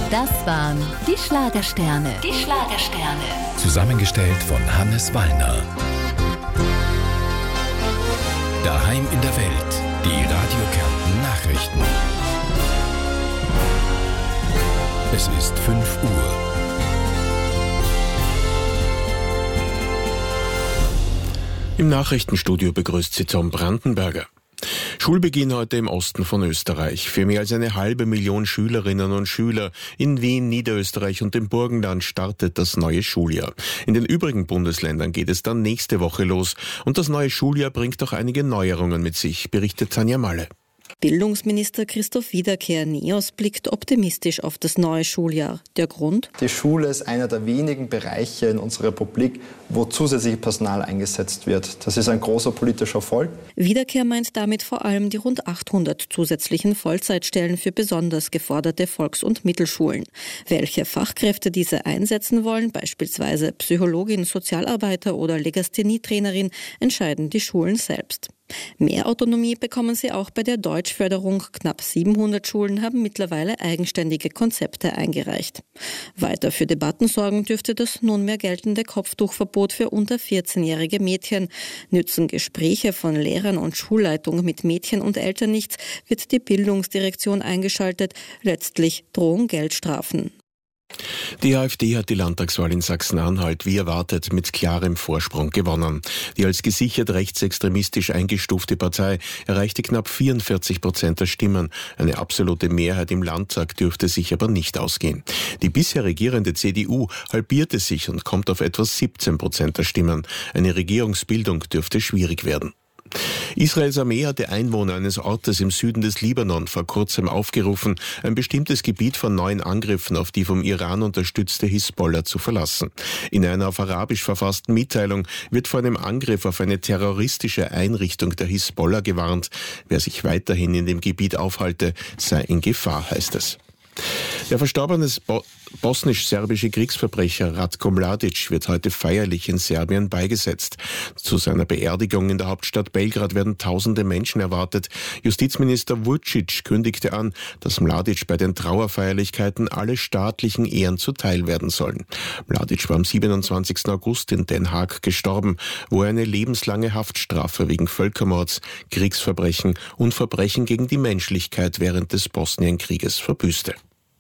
Das waren die Schlagersterne. Zusammengestellt von Hannes Wallner. Daheim in der Welt. Die Radio Kärnten Nachrichten. Es ist 5 Uhr. Im Nachrichtenstudio begrüßt Sie Tom Brandenberger. Schulbeginn heute im Osten von Österreich. Für mehr als 500.000 Schülerinnen und Schüler in Wien, Niederösterreich und dem Burgenland startet das neue Schuljahr. In den übrigen Bundesländern geht es dann nächste Woche los. Und das neue Schuljahr bringt auch einige Neuerungen mit sich, berichtet Tanja Malle. Bildungsminister Christoph Wiederkehr-Neos blickt optimistisch auf das neue Schuljahr. Der Grund? Die Schule ist einer der wenigen Bereiche in unserer Republik, wo zusätzliches Personal eingesetzt wird. Das ist ein großer politischer Erfolg. Wiederkehr meint damit vor allem die rund 800 zusätzlichen Vollzeitstellen für besonders geforderte Volks- und Mittelschulen. Welche Fachkräfte diese einsetzen wollen, beispielsweise Psychologin, Sozialarbeiter oder Legasthenietrainerin, entscheiden die Schulen selbst. Mehr Autonomie bekommen sie auch bei der Deutschförderung. Knapp 700 Schulen haben mittlerweile eigenständige Konzepte eingereicht. Weiter für Debatten sorgen dürfte das nunmehr geltende Kopftuchverbot für unter 14-jährige Mädchen. Nützen Gespräche von Lehrern und Schulleitung mit Mädchen und Eltern nichts, wird die Bildungsdirektion eingeschaltet. Letztlich drohen Geldstrafen. Die AfD hat die Landtagswahl in Sachsen-Anhalt wie erwartet mit klarem Vorsprung gewonnen. Die als gesichert rechtsextremistisch eingestufte Partei erreichte knapp 44% der Stimmen. Eine absolute Mehrheit im Landtag dürfte sich aber nicht ausgehen. Die bisher regierende CDU halbierte sich und kommt auf etwa 17% der Stimmen. Eine Regierungsbildung dürfte schwierig werden. Israels Armee hat die Einwohner eines Ortes im Süden des Libanon vor kurzem aufgerufen, ein bestimmtes Gebiet von neuen Angriffen auf die vom Iran unterstützte Hisbollah zu verlassen. In einer auf Arabisch verfassten Mitteilung wird vor einem Angriff auf eine terroristische Einrichtung der Hisbollah gewarnt. Wer sich weiterhin in dem Gebiet aufhalte, sei in Gefahr, heißt es. Der verstorbene bosnisch-serbische Kriegsverbrecher Ratko Mladic wird heute feierlich in Serbien beigesetzt. Zu seiner Beerdigung in der Hauptstadt Belgrad werden tausende Menschen erwartet. Justizminister Vučić kündigte an, dass Mladic bei den Trauerfeierlichkeiten alle staatlichen Ehren zuteil werden sollen. Mladic war am 27. August in Den Haag gestorben, wo er eine lebenslange Haftstrafe wegen Völkermords, Kriegsverbrechen und Verbrechen gegen die Menschlichkeit während des Bosnienkrieges verbüßte.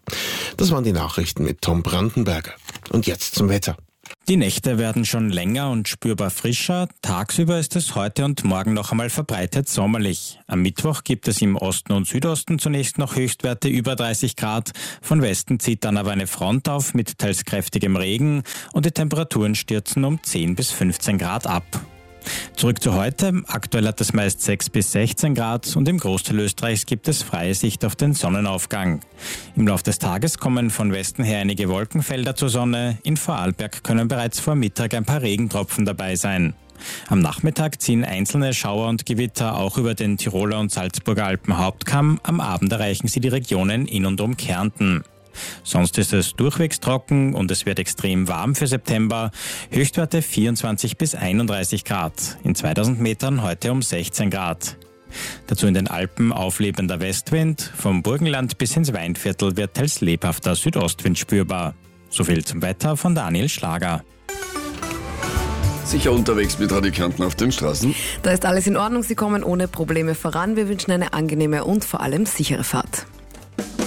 Das waren die Nachrichten mit Tom Brandenberger. Und jetzt zum Wetter. Die Nächte werden schon länger und spürbar frischer. Tagsüber ist es heute und morgen noch einmal verbreitet sommerlich. Am Mittwoch gibt es im Osten und Südosten zunächst noch Höchstwerte über 30 Grad. Von Westen zieht dann aber eine Front auf mit teils kräftigem Regen und die Temperaturen stürzen um 10 bis 15 Grad ab. Zurück zu heute. Aktuell hat es meist 6 bis 16 Grad und im Großteil Österreichs gibt es freie Sicht auf den Sonnenaufgang. Im Laufe des Tages kommen von Westen her einige Wolkenfelder zur Sonne. In Vorarlberg können bereits vor Mittag ein paar Regentropfen dabei sein. Am Nachmittag ziehen einzelne Schauer und Gewitter auch über den Tiroler und Salzburger Alpenhauptkamm. Am Abend erreichen sie die Regionen in und um Kärnten. Sonst ist es durchwegs trocken und es wird extrem warm für September. Höchstwerte 24 bis 31 Grad. In 2000 Metern heute um 16 Grad. Dazu in den Alpen auflebender Westwind. Vom Burgenland bis ins Weinviertel wird teils lebhafter Südostwind spürbar. Soviel zum Wetter von Daniel Schlager. Sicher unterwegs mit Radio Kärnten auf den Straßen? Da ist alles in Ordnung. Sie kommen ohne Probleme voran. Wir wünschen eine angenehme und vor allem sichere Fahrt.